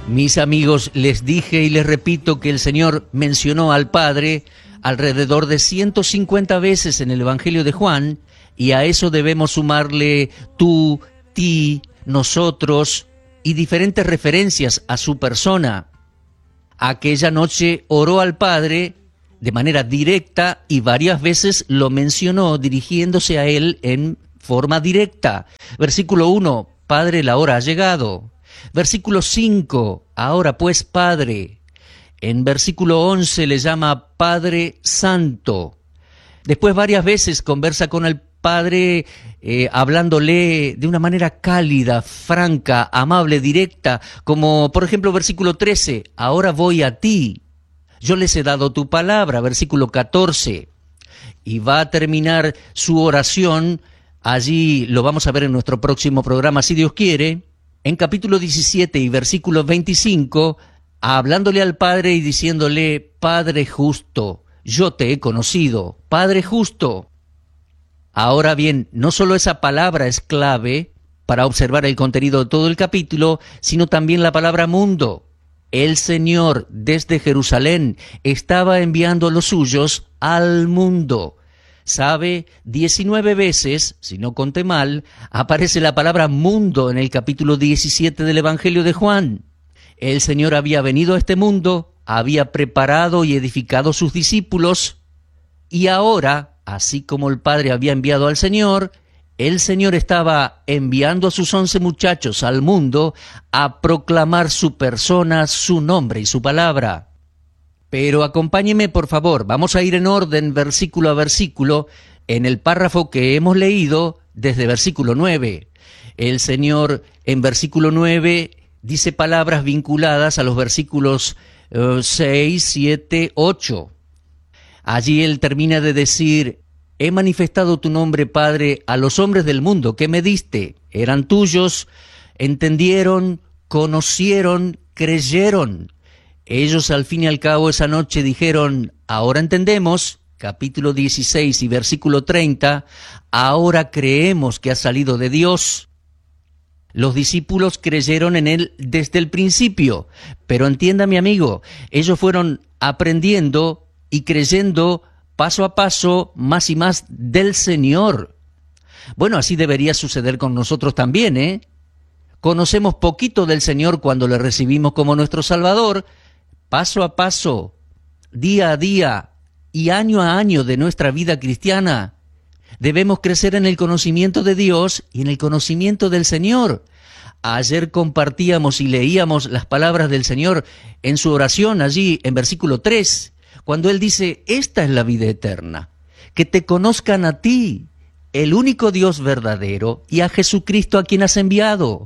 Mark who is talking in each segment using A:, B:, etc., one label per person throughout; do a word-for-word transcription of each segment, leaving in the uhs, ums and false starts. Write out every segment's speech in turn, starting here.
A: Mis amigos, les dije y les repito que el Señor mencionó al Padre alrededor de ciento cincuenta veces en el Evangelio de Juan, y a eso debemos sumarle tú, ti, nosotros y diferentes referencias a su persona. Aquella noche oró al Padre de manera directa y varias veces lo mencionó dirigiéndose a Él en forma directa. Versículo uno, Padre, la hora ha llegado. Versículo cinco, ahora pues Padre. En versículo once le llama Padre Santo. Después varias veces conversa con el Padre eh, hablándole de una manera cálida, franca, amable, directa, como por ejemplo versículo trece, ahora voy a ti, yo les he dado tu palabra, versículo catorce, y va a terminar su oración, allí lo vamos a ver en nuestro próximo programa, si Dios quiere, en capítulo diecisiete y versículo veinticinco, hablándole al Padre y diciéndole, Padre justo, yo te he conocido, Padre justo. Ahora bien, no solo esa palabra es clave para observar el contenido de todo el capítulo, sino también la palabra mundo. El Señor desde Jerusalén estaba enviando a los suyos al mundo. ¿Sabe? diecinueve veces, si no conté mal, aparece la palabra mundo en el capítulo diecisiete del Evangelio de Juan. El Señor había venido a este mundo, había preparado y edificado sus discípulos, y ahora, así como el Padre había enviado al Señor, el Señor estaba enviando a sus once muchachos al mundo a proclamar su persona, su nombre y su palabra. Pero acompáñeme, por favor, vamos a ir en orden, versículo a versículo, en el párrafo que hemos leído desde versículo nueve. El Señor, en versículo nueve, dice palabras vinculadas a los versículos uh, seis, siete, ocho. Allí Él termina de decir, he manifestado tu nombre, Padre, a los hombres del mundo que me diste. Eran tuyos, entendieron, conocieron, creyeron. Ellos al fin y al cabo esa noche dijeron, ahora entendemos, capítulo dieciséis y versículo treinta, ahora creemos que ha salido de Dios. Los discípulos creyeron en Él desde el principio, pero entienda mi amigo, ellos fueron aprendiendo y creyendo paso a paso más y más del Señor. Bueno, así debería suceder con nosotros también, ¿eh? Conocemos poquito del Señor cuando le recibimos como nuestro Salvador. Paso a paso, día a día y año a año de nuestra vida cristiana, debemos crecer en el conocimiento de Dios y en el conocimiento del Señor. Ayer compartíamos y leíamos las palabras del Señor en su oración allí en versículo tres, cuando Él dice, esta es la vida eterna, que te conozcan a ti, el único Dios verdadero, y a Jesucristo a quien has enviado.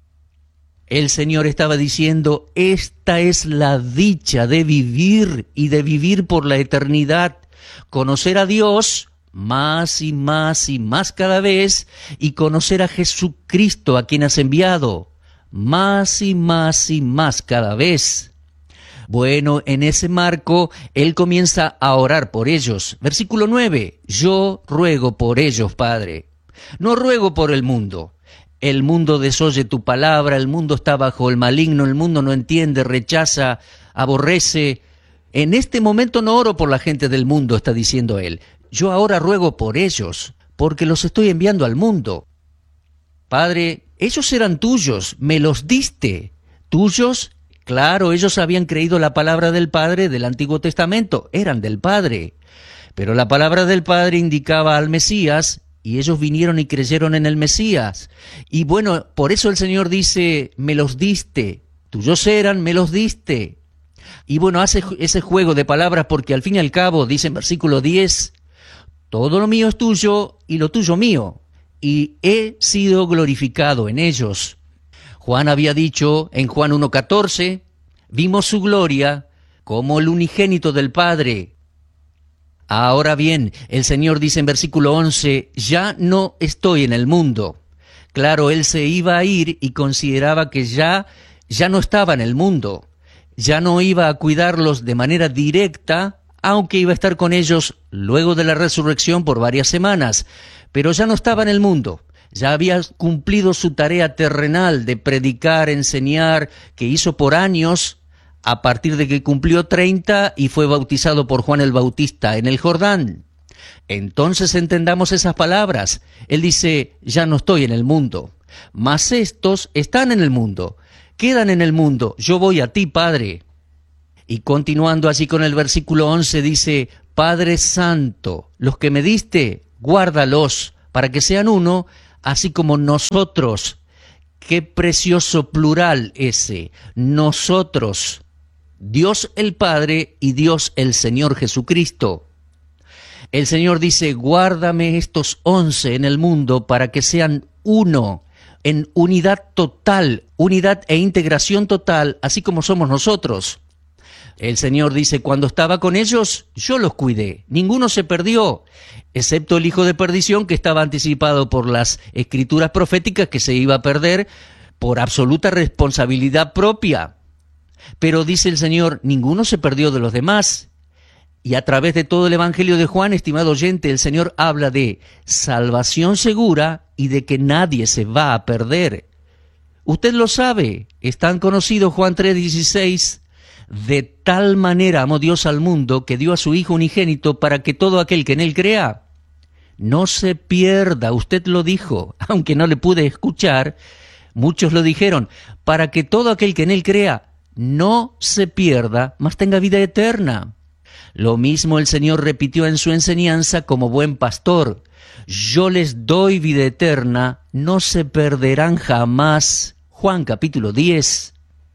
A: El Señor estaba diciendo, esta es la dicha de vivir y de vivir por la eternidad, conocer a Dios más y más y más cada vez, y conocer a Jesucristo a quien has enviado, más y más y más cada vez. Bueno, en ese marco, Él comienza a orar por ellos. Versículo nueve, yo ruego por ellos, Padre. No ruego por el mundo. El mundo desoye tu palabra, el mundo está bajo el maligno, el mundo no entiende, rechaza, aborrece. En este momento no oro por la gente del mundo, está diciendo Él. Yo ahora ruego por ellos, porque los estoy enviando al mundo. Padre, ellos eran tuyos, me los diste. ¿Tuyos? Claro, ellos habían creído la palabra del Padre del Antiguo Testamento, eran del Padre. Pero la palabra del Padre indicaba al Mesías, y ellos vinieron y creyeron en el Mesías. Y bueno, por eso el Señor dice, me los diste, tuyos eran, me los diste. Y bueno, hace ese juego de palabras porque al fin y al cabo, dice en versículo diez, todo lo mío es tuyo y lo tuyo mío, y he sido glorificado en ellos. Juan había dicho en Juan uno catorce, vimos su gloria como el unigénito del Padre. Ahora bien, el Señor dice en versículo once, ya no estoy en el mundo. Claro, Él se iba a ir y consideraba que ya, ya no estaba en el mundo. Ya no iba a cuidarlos de manera directa, aunque iba a estar con ellos luego de la resurrección por varias semanas. Pero ya no estaba en el mundo. Ya había cumplido su tarea terrenal de predicar, enseñar, que hizo por años, a partir de que cumplió treinta y fue bautizado por Juan el Bautista en el Jordán. Entonces entendamos esas palabras. Él dice, ya no estoy en el mundo, mas estos están en el mundo, quedan en el mundo, yo voy a ti, Padre. Y continuando así con el versículo once dice, Padre Santo, los que me diste, guárdalos, para que sean uno, así como nosotros. Qué precioso plural ese, nosotros, Dios el Padre y Dios el Señor Jesucristo. El Señor dice, guárdame estos once en el mundo para que sean uno, en unidad total, unidad e integración total, así como somos nosotros. El Señor dice, cuando estaba con ellos, yo los cuidé, ninguno se perdió, excepto el hijo de perdición que estaba anticipado por las escrituras proféticas que se iba a perder por absoluta responsabilidad propia. Pero dice el Señor, ninguno se perdió de los demás. Y a través de todo el Evangelio de Juan, estimado oyente, el Señor habla de salvación segura y de que nadie se va a perder. Usted lo sabe, es tan conocido Juan tres dieciséis, de tal manera amó Dios al mundo que dio a su Hijo unigénito para que todo aquel que en él crea no se pierda. Usted lo dijo, aunque no le pude escuchar, muchos lo dijeron, para que todo aquel que en él crea no se pierda, mas tenga vida eterna. Lo mismo el Señor repitió en su enseñanza como buen pastor. Yo les doy vida eterna, no se perderán jamás. Juan capítulo diez.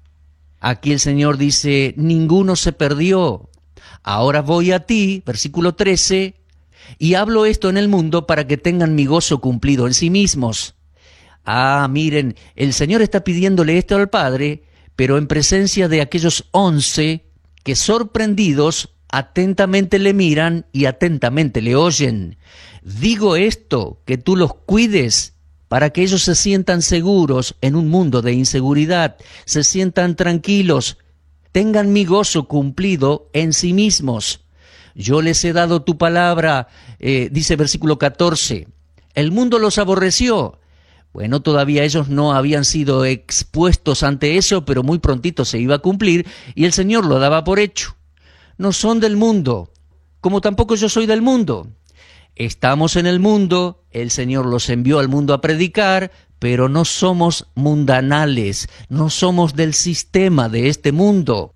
A: Aquí el Señor dice, ninguno se perdió. Ahora voy a ti, versículo trece, y hablo esto en el mundo para que tengan mi gozo cumplido en sí mismos. Ah, miren, el Señor está pidiéndole esto al Padre, pero en presencia de aquellos once que sorprendidos atentamente le miran y atentamente le oyen. Digo esto, que tú los cuides, para que ellos se sientan seguros en un mundo de inseguridad, se sientan tranquilos, tengan mi gozo cumplido en sí mismos. Yo les he dado tu palabra, eh, dice versículo catorce, el mundo los aborreció. Bueno, todavía ellos no habían sido expuestos ante eso, pero muy prontito se iba a cumplir y el Señor lo daba por hecho. No son del mundo, como tampoco yo soy del mundo. Estamos en el mundo, el Señor los envió al mundo a predicar, pero no somos mundanales, no somos del sistema de este mundo.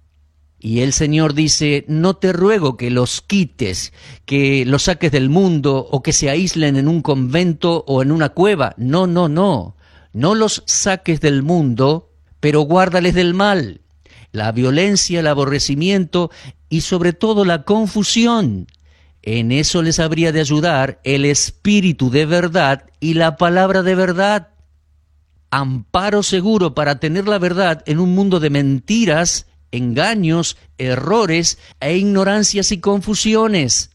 A: Y el Señor dice, no te ruego que los quites, que los saques del mundo o que se aíslen en un convento o en una cueva. No, no, no, no los saques del mundo, pero guárdales del mal. La violencia, el aborrecimiento y sobre todo la confusión. En eso les habría de ayudar el Espíritu de verdad y la palabra de verdad. Amparo seguro para tener la verdad en un mundo de mentiras, engaños, errores e ignorancias y confusiones.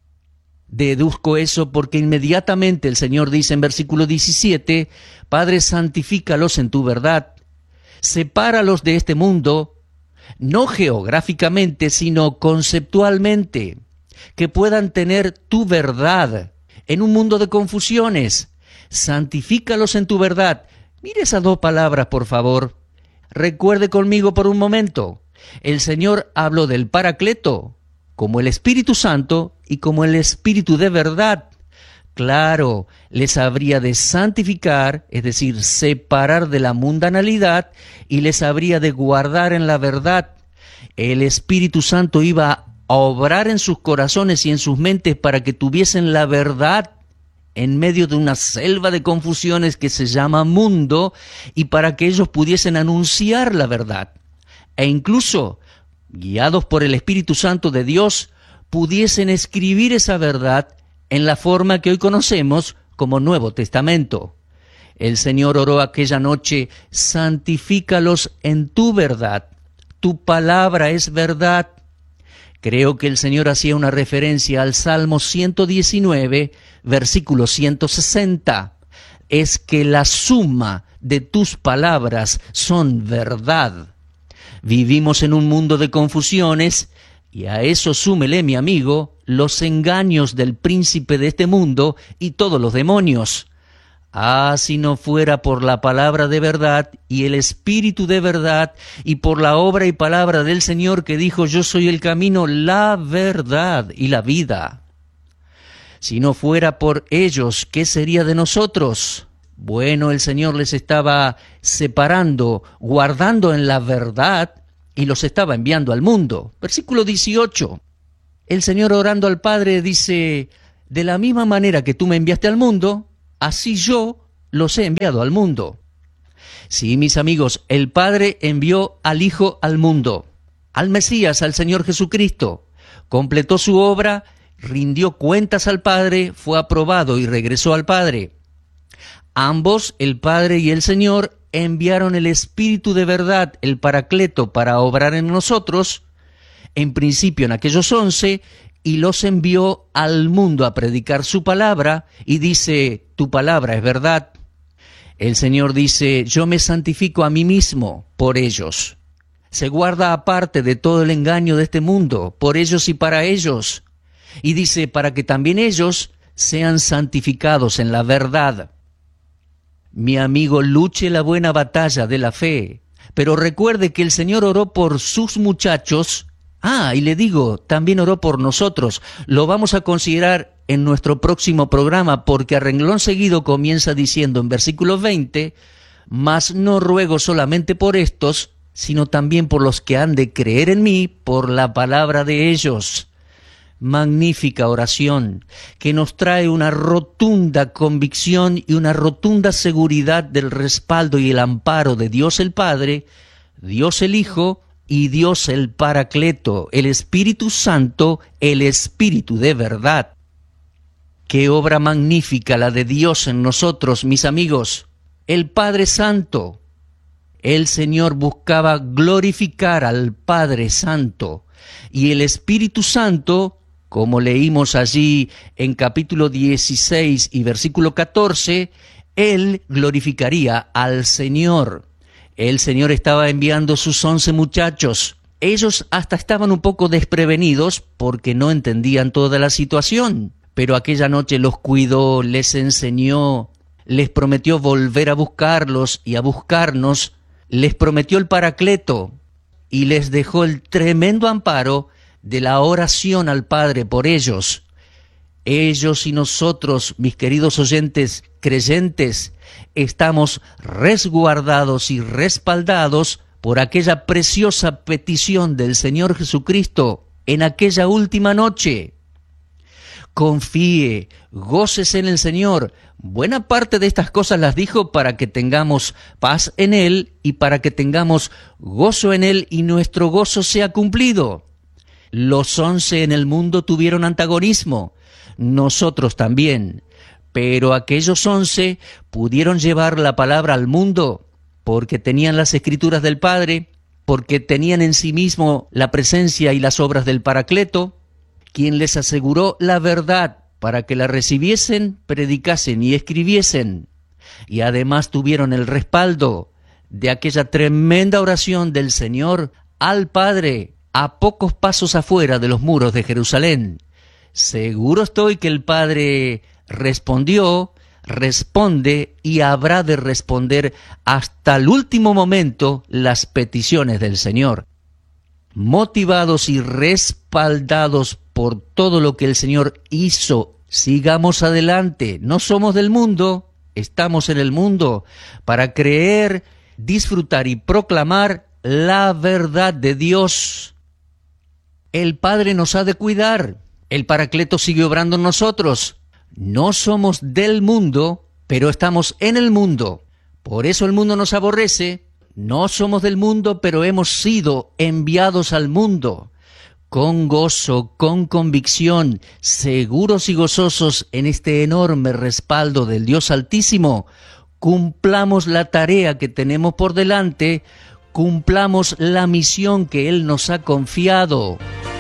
A: Deduzco eso porque inmediatamente el Señor dice en versículo diecisiete, Padre, santifícalos en tu verdad, sepáralos de este mundo, no geográficamente, sino conceptualmente, que puedan tener tu verdad en un mundo de confusiones. Santifícalos en tu verdad. Mire esas dos palabras, por favor. Recuerde conmigo por un momento. El Señor habló del Paracleto como el Espíritu Santo y como el Espíritu de verdad. Claro, les habría de santificar, es decir, separar de la mundanalidad, y les habría de guardar en la verdad. El Espíritu Santo iba a obrar en sus corazones y en sus mentes para que tuviesen la verdad en medio de una selva de confusiones que se llama mundo, y para que ellos pudiesen anunciar la verdad. E incluso, guiados por el Espíritu Santo de Dios, pudiesen escribir esa verdad en la forma que hoy conocemos como Nuevo Testamento. El Señor oró aquella noche, santifícalos en tu verdad, tu palabra es verdad. Creo que el Señor hacía una referencia al Salmo ciento diecinueve, versículo ciento sesenta. Es que la suma de tus palabras son verdad. Vivimos en un mundo de confusiones, y a eso súmele, mi amigo, los engaños del príncipe de este mundo y todos los demonios. Ah, si no fuera por la palabra de verdad y el Espíritu de verdad y por la obra y palabra del Señor que dijo, yo soy el camino, la verdad y la vida. Si no fuera por ellos, ¿qué sería de nosotros? Bueno, el Señor les estaba separando, guardando en la verdad y los estaba enviando al mundo. Versículo dieciocho. El Señor orando al Padre dice, de la misma manera que tú me enviaste al mundo, así yo los he enviado al mundo. Sí, mis amigos, el Padre envió al Hijo al mundo, al Mesías, al Señor Jesucristo. Completó su obra, rindió cuentas al Padre, fue aprobado y regresó al Padre. Ambos, el Padre y el Señor, enviaron el Espíritu de verdad, el Paracleto, para obrar en nosotros, en principio en aquellos once, y los envió al mundo a predicar su palabra, y dice, tu palabra es verdad. El Señor dice, yo me santifico a mí mismo por ellos. Se guarda aparte de todo el engaño de este mundo, por ellos y para ellos. Y dice, para que también ellos sean santificados en la verdad. Mi amigo, luche la buena batalla de la fe, pero recuerde que el Señor oró por sus muchachos. Ah, y le digo, también oró por nosotros. Lo vamos a considerar en nuestro próximo programa, porque a renglón seguido comienza diciendo en versículo veinte, mas no ruego solamente por estos, sino también por los que han de creer en mí por la palabra de ellos. Magnífica oración, que nos trae una rotunda convicción y una rotunda seguridad del respaldo y el amparo de Dios el Padre, Dios el Hijo y Dios el Paracleto, el Espíritu Santo, el Espíritu de verdad. Qué obra magnífica la de Dios en nosotros, mis amigos. El Padre Santo. El Señor buscaba glorificar al Padre Santo. Y el Espíritu Santo, como leímos allí en capítulo dieciséis y versículo catorce, Él glorificaría al Señor. El Señor estaba enviando sus once muchachos. Ellos hasta estaban un poco desprevenidos porque no entendían toda la situación. Pero aquella noche los cuidó, les enseñó, les prometió volver a buscarlos y a buscarnos, les prometió el Paracleto y les dejó el tremendo amparo de la oración al Padre por ellos. Ellos y nosotros, mis queridos oyentes creyentes, estamos resguardados y respaldados por aquella preciosa petición del Señor Jesucristo en aquella última noche. Confíe, gócese en el Señor. Buena parte de estas cosas las dijo para que tengamos paz en Él y para que tengamos gozo en Él y nuestro gozo sea cumplido. Los once en el mundo tuvieron antagonismo, nosotros también, pero aquellos once pudieron llevar la palabra al mundo porque tenían las escrituras del Padre, porque tenían en sí mismo la presencia y las obras del Paracleto, quien les aseguró la verdad para que la recibiesen, predicasen y escribiesen. Y además tuvieron el respaldo de aquella tremenda oración del Señor al Padre a pocos pasos afuera de los muros de Jerusalén. Seguro estoy que el Padre respondió, responde y habrá de responder hasta el último momento las peticiones del Señor. Motivados y respaldados por todo lo que el Señor hizo, sigamos adelante. No somos del mundo, estamos en el mundo para creer, disfrutar y proclamar la verdad de Dios. El Padre nos ha de cuidar, el Paracleto sigue obrando en nosotros. No somos del mundo, pero estamos en el mundo. Por eso el mundo nos aborrece. No somos del mundo, pero hemos sido enviados al mundo. Con gozo, con convicción, seguros y gozosos en este enorme respaldo del Dios Altísimo, cumplamos la tarea que tenemos por delante, cumplamos la misión que Él nos ha confiado.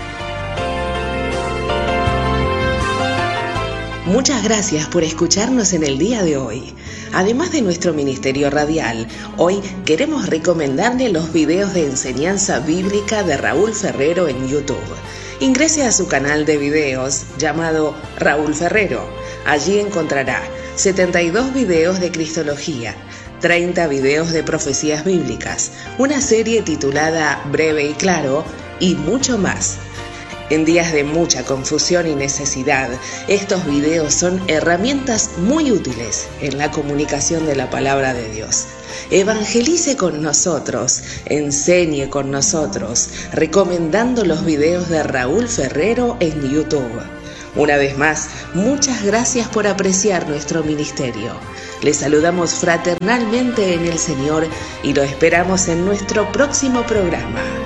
B: Muchas gracias por escucharnos en el día de hoy. Además de nuestro ministerio radial, hoy queremos recomendarle los videos de enseñanza bíblica de Raúl Ferrero en YouTube. Ingrese a su canal de videos llamado Raúl Ferrero. Allí encontrará setenta y dos videos de Cristología, treinta videos de profecías bíblicas, una serie titulada Breve y Claro y mucho más. En días de mucha confusión y necesidad, estos videos son herramientas muy útiles en la comunicación de la palabra de Dios. Evangelice con nosotros, enseñe con nosotros, recomendando los videos de Raúl Ferrero en YouTube. Una vez más, muchas gracias por apreciar nuestro ministerio. Les saludamos fraternalmente en el Señor y lo esperamos en nuestro próximo programa.